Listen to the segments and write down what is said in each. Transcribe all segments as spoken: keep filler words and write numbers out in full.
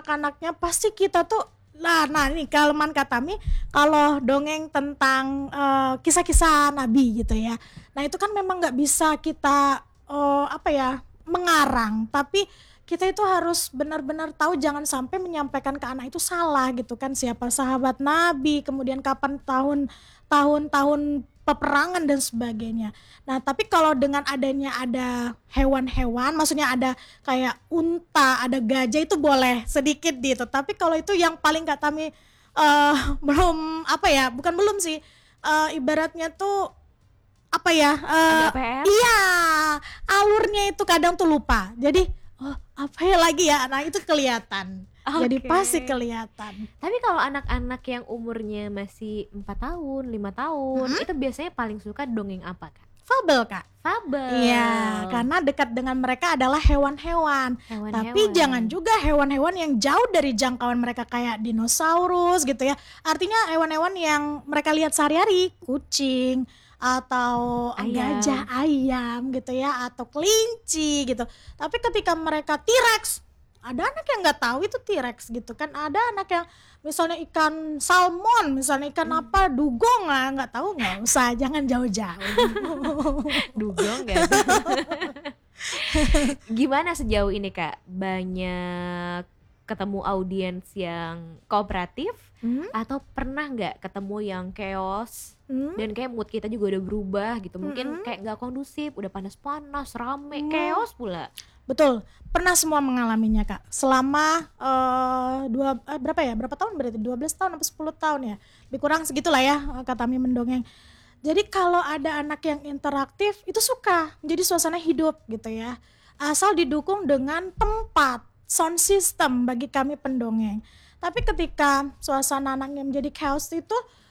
anak-anaknya pasti kita tuh lah, nah ini kelemahan Kak Tami kalau dongeng tentang uh, kisah-kisah Nabi gitu ya. Nah itu kan memang nggak bisa kita uh, apa ya mengarang, tapi kita itu harus benar-benar tahu jangan sampai menyampaikan ke anak itu salah gitu kan, siapa sahabat Nabi, kemudian kapan tahun tahun-tahun peperangan dan sebagainya. Nah, tapi kalau dengan adanya ada hewan-hewan, maksudnya ada kayak unta, ada gajah itu boleh sedikit gitu. Tapi kalau itu yang paling Kak Tami uh, belum apa ya, bukan belum sih, uh, ibaratnya tuh apa ya? Uh, Agak P R. iya, alurnya itu kadang tuh lupa. Jadi oh apa ya lagi ya, nah itu kelihatan. Oke. Jadi pasti kelihatan. Tapi kalau anak-anak yang umurnya masih empat tahun, lima tahun, Mm-hmm. itu biasanya paling suka dongeng apa, Kak? Fabel Kak. Fabel. Iya, karena dekat dengan mereka adalah hewan-hewan. Hewan-hewan. Tapi jangan juga hewan-hewan yang jauh dari jangkauan mereka kayak dinosaurus gitu ya. Artinya hewan-hewan yang mereka lihat sehari-hari, kucing atau Ayam. gajah, ayam gitu ya, atau kelinci gitu. Tapi ketika mereka T-Rex, ada anak yang nggak tahu itu T-Rex gitu kan, ada anak yang misalnya ikan salmon, misalnya ikan Hmm. apa dugong lah, nggak tahu, nggak usah, jangan jauh-jauh. Dugong gak tuh? Gimana sejauh ini, Kak? Banyak ketemu audiens yang kooperatif Hmm? atau pernah nggak ketemu yang chaos Hmm? dan kayak mood kita juga udah berubah gitu, mungkin Mm-mm. kayak nggak kondusif, udah panas-panas, rame, Hmm. chaos pula. Betul, pernah semua mengalaminya Kak. Selama eh, dua eh, berapa ya? Berapa tahun berarti? dua belas tahun atau sepuluh tahun ya? Lebih kurang segitulah ya eh, Kak Tami mendongeng. Jadi kalau ada anak yang interaktif itu suka, jadi suasana hidup gitu ya. Asal didukung dengan tempat, sound system bagi kami pendongeng. Tapi ketika suasana anaknya menjadi chaos itu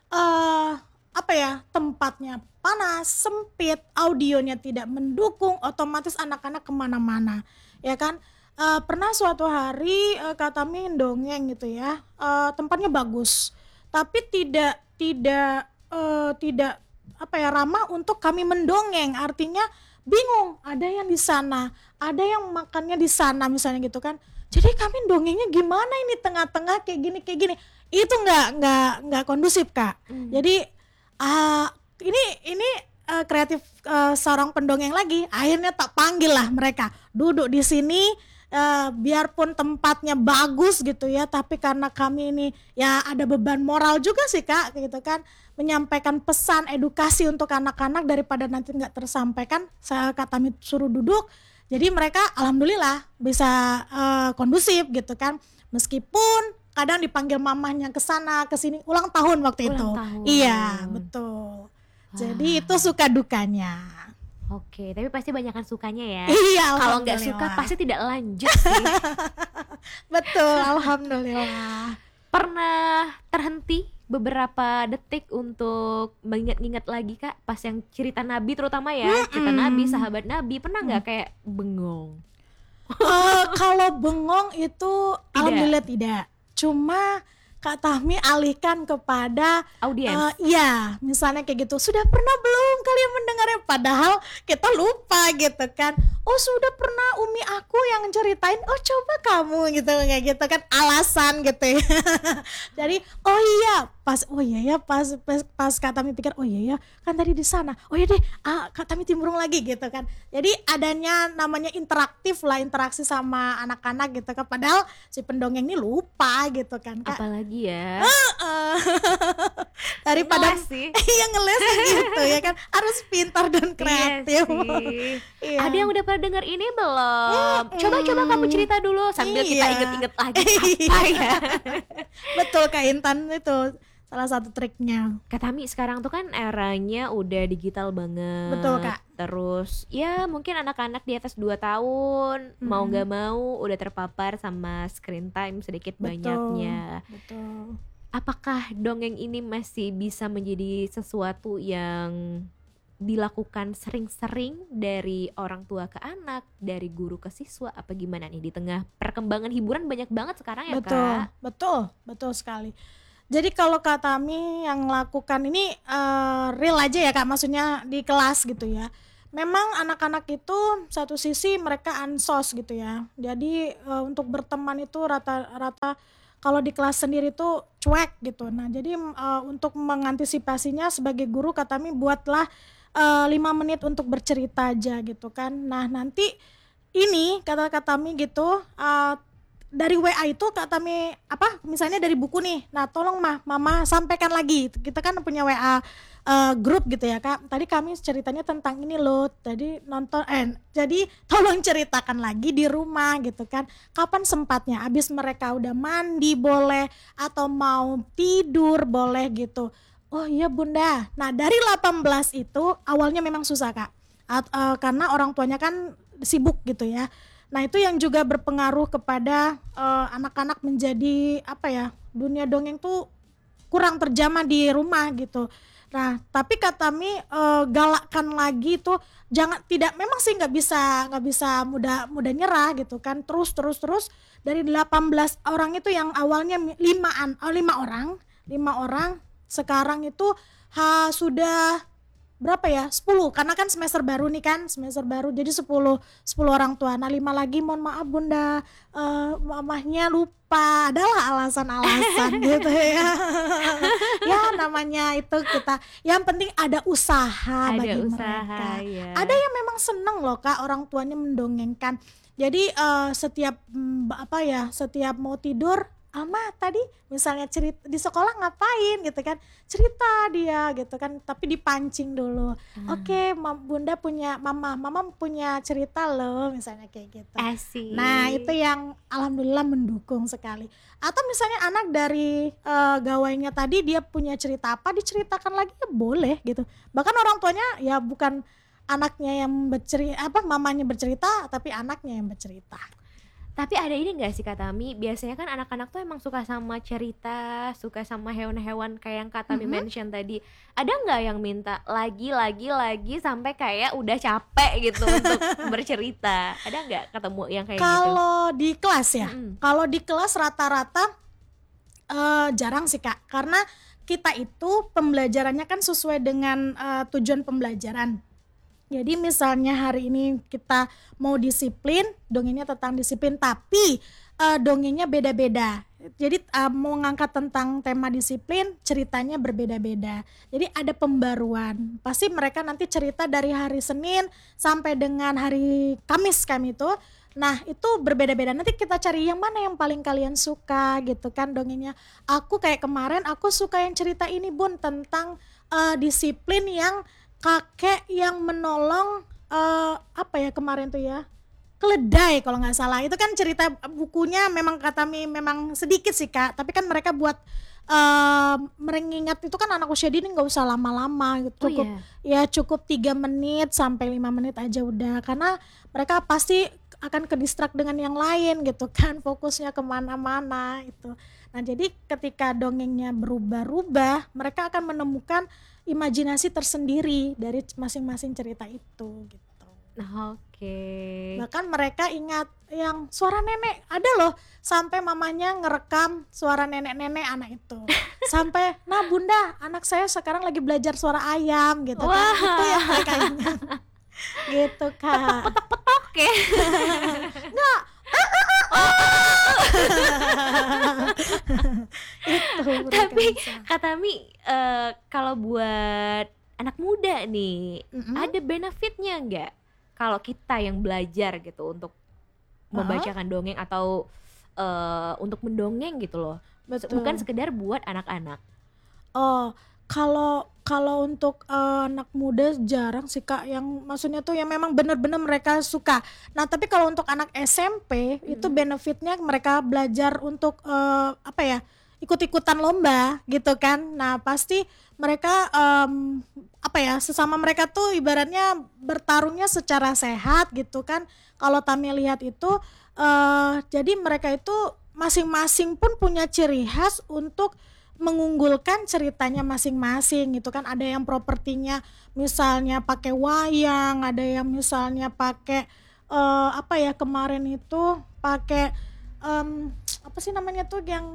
eh apa ya? Tempatnya panas, sempit, audionya tidak mendukung, otomatis anak-anak kemana-mana, ya kan? Eh, pernah suatu hari eh, Kak Tami dongeng gitu ya, eh, tempatnya bagus, tapi tidak tidak eh, tidak apa ya ramah untuk kami mendongeng. Artinya bingung, ada yang di sana, ada yang makannya di sana misalnya gitu kan. Jadi kami dongengnya gimana ini tengah-tengah kayak gini kayak gini, itu nggak nggak nggak kondusif Kak. Hmm. Jadi ah ini ini uh, kreatif uh, seorang pendongeng lagi, akhirnya tak panggil lah mereka duduk di sini, uh, biarpun tempatnya bagus gitu ya, tapi karena kami ini ya ada beban moral juga sih Kak gitu kan, menyampaikan pesan edukasi untuk anak-anak daripada nanti nggak tersampaikan, saya kata kami suruh duduk, jadi mereka alhamdulillah bisa uh, kondusif gitu kan, meskipun kadang dipanggil mamahnya ke sana ke sini, ulang tahun waktu Ulang itu. tahun. Iya, betul. Jadi itu suka dukanya. Oke, tapi pasti banyakan sukanya ya. Iya, Kalau nggak suka alhamdulillah. pasti tidak lanjut sih. Betul, alhamdulillah. Pernah terhenti beberapa detik untuk mengingat-ingat lagi Kak, pas yang cerita Nabi terutama ya, cerita Mm-mm. Nabi, sahabat Nabi, pernah nggak kayak bengong? Eh, kalau bengong itu alhamdulillah tidak. Cuma Kak Tami alihkan kepada Audiens. eh, iya, misalnya kayak gitu. Sudah pernah belum kalian mendengarnya? Padahal kita lupa gitu kan. Oh sudah pernah umi aku yang ceritain. Oh coba kamu gitu kayak gitu kan, alasan gitu ya. Jadi oh iya pas oh iya ya pas pas, pas Kak Tami pikir oh iya ya kan tadi di sana. Oh iya deh, ah, Kak Tami timbrung lagi gitu kan. Jadi adanya namanya interaktif lah, interaksi sama anak-anak gitu kan. Padahal si pendongeng ini lupa gitu kan Kak. Apalagi ya. Heeh. Daripada Ngeles sih. iya ngeles gitu ya kan, harus pintar dan kreatif. Iya sih. Iya. Ada yang udah pernah dengar ini belum? Coba-coba kamu cerita dulu sambil kita Iya. inget-inget lagi apa ya. Betul Kak Intan, itu salah satu triknya. Kak Tami, sekarang tuh kan eranya udah digital banget. Betul, Kak. Terus ya mungkin anak-anak di atas dua tahun mau Mm-mm. gak mau udah terpapar sama screen time sedikit banyaknya. Betul. Apakah dongeng ini masih bisa menjadi sesuatu yang dilakukan sering-sering dari orang tua ke anak, dari guru ke siswa, apa gimana nih di tengah perkembangan hiburan banyak banget sekarang ya Betul, Kak? betul, betul sekali. Jadi kalau Kak Tami yang lakukan ini eh, real aja ya Kak, maksudnya di kelas gitu ya. memang anak-anak itu satu sisi mereka ansos gitu ya. Jadi eh, untuk berteman itu rata-rata kalau di kelas sendiri tuh cuek gitu. Nah jadi eh, untuk mengantisipasinya sebagai guru kata kami buatlah eh, lima menit untuk bercerita aja gitu kan. Nah nanti ini kata-kata kami gitu eh, dari W A itu Kak Tami apa misalnya dari buku nih. Nah, tolong Mah, Mama sampaikan lagi. Kita kan punya W A eh, grup gitu ya, Kak. Tadi kami ceritanya tentang ini loh. Tadi nonton eh jadi tolong ceritakan lagi di rumah gitu kan. Kapan sempatnya? Abis mereka udah mandi boleh atau mau tidur boleh gitu. Oh iya Bunda. Nah, dari delapan belas itu awalnya memang susah, Kak. At- eh, karena orang tuanya kan sibuk gitu ya. Nah itu yang juga berpengaruh kepada eh, anak-anak menjadi apa ya dunia dongeng tuh kurang terjamah di rumah gitu. Nah tapi kata Mi eh, galakkan lagi tuh jangan tidak memang sih nggak bisa nggak bisa mudah mudah nyerah gitu kan terus terus terus dari delapan belas orang itu yang awalnya mi- limaan oh, lima orang lima orang sekarang itu ha, sudah berapa ya sepuluh karena kan semester baru nih kan semester baru jadi sepuluh sepuluh orang tua. Nah lima lagi mohon maaf Bunda eh, mamahnya lupa adalah alasan-alasan gitu ya. Ya namanya itu kita yang penting ada usaha Ada bagi usaha mereka. ya. Ada yang memang seneng loh Kak orang tuanya mendongengkan. Jadi eh, setiap mm, apa ya setiap mau tidur Alma tadi misalnya cerita di sekolah ngapain gitu kan cerita dia gitu kan tapi dipancing dulu. Hmm. Oke mam- Bunda punya mama mama punya cerita loh misalnya kayak gitu. Asik. Nah itu yang alhamdulillah mendukung sekali. Atau misalnya anak dari eh, gawainya tadi dia punya cerita apa diceritakan lagi ya boleh gitu. Bahkan orang tuanya ya bukan anaknya yang bercerita apa mamanya bercerita tapi anaknya yang bercerita. Tapi ada ini gak sih Kak Tami? Biasanya kan anak-anak tuh emang suka sama cerita, suka sama hewan-hewan kayak yang Kak Tami Mhm. mention tadi. Ada nggak yang minta lagi, lagi, lagi sampai kayak udah capek gitu untuk bercerita? Ada nggak ketemu yang kayak gitu? Kalau di kelas ya, Mm-mm. kalau di kelas rata-rata eh, jarang sih Kak, karena kita itu pembelajarannya kan sesuai dengan eh, tujuan pembelajaran. Jadi misalnya hari ini kita mau disiplin, dongengnya tentang disiplin, tapi eh, dongengnya beda-beda. Jadi eh, mau ngangkat tentang tema disiplin, ceritanya berbeda-beda. Jadi ada pembaruan. Pasti mereka nanti cerita dari hari Senin sampai dengan hari Kamis kami itu. Nah itu berbeda-beda. Nanti kita cari yang mana yang paling kalian suka gitu kan dongengnya. Aku kayak kemarin aku suka yang cerita ini Bun tentang eh, disiplin yang kakek yang menolong eh, apa ya kemarin tuh ya keledai kalau nggak salah itu kan cerita bukunya memang kata Mi memang sedikit sih Kak tapi kan mereka buat eh mengingat itu kan anak usia dini nggak usah lama-lama gitu Oh cukup iya. ya cukup tiga menit sampai lima menit aja udah karena mereka pasti akan ke distract dengan yang lain gitu kan fokusnya kemana-mana itu. Nah jadi ketika dongengnya berubah-ubah mereka akan menemukan imajinasi tersendiri dari masing-masing cerita itu gitu. Oke. Bahkan mereka ingat yang suara nenek ada loh sampai mamanya ngerekam suara nenek-nenek anak itu. Sampai nah Bunda anak saya sekarang lagi belajar suara ayam gitu kan. Wah. Itu yang mereka ingat. Gitu Kak. Oke. Enggak. Itu mereka Tapi bisa. Kak Tami eh, kalau buat anak muda nih, Mm-mm. ada benefitnya nggak? Kalau kita yang belajar gitu untuk Uh-uh. membacakan dongeng atau eh, untuk mendongeng gitu loh. Betul. Bukan sekedar buat anak-anak. Oh, kalau kalau untuk eh, anak muda jarang sih Kak yang maksudnya tuh yang memang benar-benar mereka suka. Nah, tapi kalau untuk anak S M P itu Mm-mm. benefitnya mereka belajar untuk eh, apa ya? Ikut-ikutan lomba gitu kan. Nah, pasti mereka em, apa ya? Sesama mereka tuh ibaratnya bertarungnya secara sehat gitu kan. Kalau Tami lihat itu eh jadi mereka itu masing-masing pun punya ciri khas untuk mengunggulkan ceritanya masing-masing gitu kan. Ada yang propertinya misalnya pakai wayang, ada yang misalnya pakai eh, apa ya kemarin itu pakai em, apa sih namanya tuh yang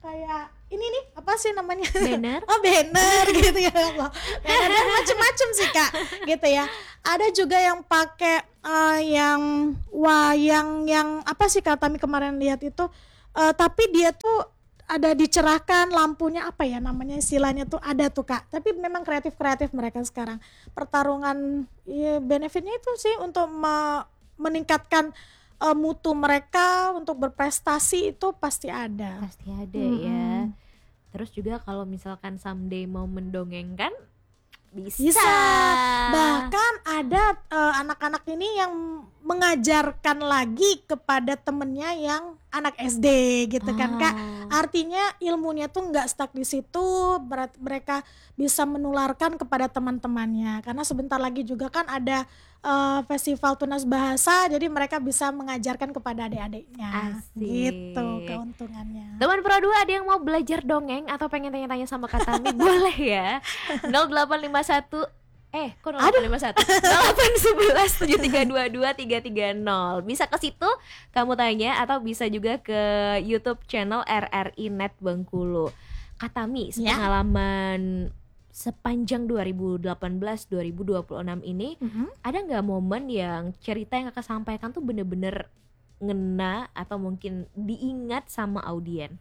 kayak ini nih apa sih namanya? Banner? Oh banner gitu ya Allah. Banner dan macem-macem sih Kak, gitu ya. Ada juga yang pakai eh, yang wayang yang apa sih Kak Tami kemarin lihat itu, eh, tapi dia tuh ada dicerahkan lampunya apa ya namanya istilahnya tuh ada tuh Kak. Tapi memang kreatif-kreatif mereka sekarang. Pertarungan ya, benefitnya itu sih untuk me- meningkatkan eh, mutu mereka untuk berprestasi itu pasti ada. Pasti ada ya. Mm-mm. Terus juga kalau misalkan someday mau mendongengkan bisa. Bisa. Bahkan ada eh, anak-anak ini yang mengajarkan lagi kepada temennya yang anak S D gitu kan Kak. Ah, Artinya ilmunya tuh nggak stuck di situ, berat- mereka bisa menularkan kepada teman-temannya. Karena sebentar lagi juga kan ada eh, festival tunas bahasa, jadi mereka bisa mengajarkan kepada adik-adiknya. Gitu asik. keuntungannya. Teman Pro dua ada yang mau belajar dongeng atau pengen tanya-tanya sama Kak Tami boleh ya. nol delapan lima satu eh kok nol delapan lima satu nol delapan satu satu tujuh tiga dua dua tiga tiga nol. Bisa ke situ kamu tanya atau bisa juga ke YouTube channel R R I Net Bengkulu. Kak Tami, Ya. pengalaman sepanjang dua ribu delapan belas dua ribu dua puluh enam ini Mhm. ada nggak momen yang cerita yang kakak sampaikan tuh bener-bener ngena atau mungkin diingat sama audiens?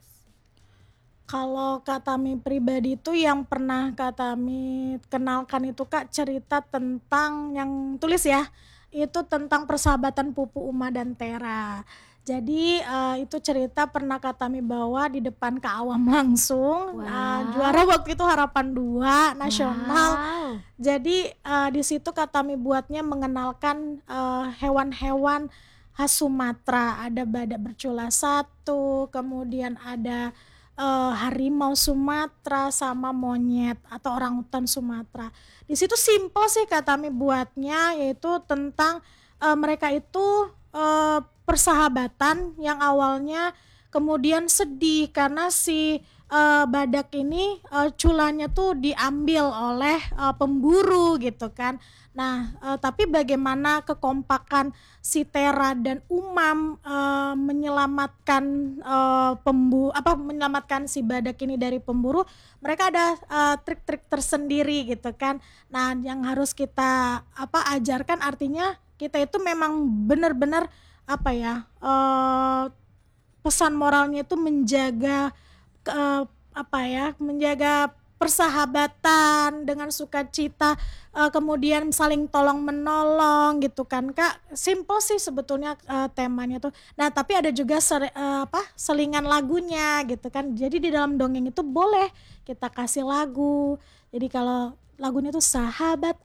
Kalau Kak Tami pribadi itu yang pernah Kak Tami kenalkan itu Kak cerita tentang yang tulis ya, itu tentang persahabatan Pupu Uma dan Tera. Jadi eh, itu cerita pernah Kak Tami bawa di depan Kak Awam langsung. Wow. Eh, juara waktu itu Harapan dua nasional. Wow. Jadi eh, di situ Kak Tami buatnya mengenalkan eh, hewan-hewan khas Sumatera. Ada badak bercula satu, kemudian ada eh, harimau Sumatera sama monyet atau orangutan Sumatera. Di situ simple sih Kak Tami buatnya, yaitu tentang eh, mereka itu eh, persahabatan yang awalnya kemudian sedih karena si eh, badak ini eh, culanya tuh diambil oleh eh, pemburu gitu kan. Nah, eh, tapi bagaimana kekompakan si Tera dan Umam eh, menyelamatkan eh, pembu apa menyelamatkan si badak ini dari pemburu, mereka ada eh, trik-trik tersendiri gitu kan. Nah, yang harus kita apa ajarkan artinya kita itu memang benar-benar apa ya eh, pesan moralnya itu menjaga eh, apa ya menjaga persahabatan dengan sukacita, eh, kemudian saling tolong menolong gitu kan Kak. Simple sih sebetulnya eh, temanya tuh. Nah tapi ada juga ser- eh, apa selingan lagunya gitu kan. Jadi di dalam dongeng itu boleh kita kasih lagu. Jadi kalau lagunya tuh sahabat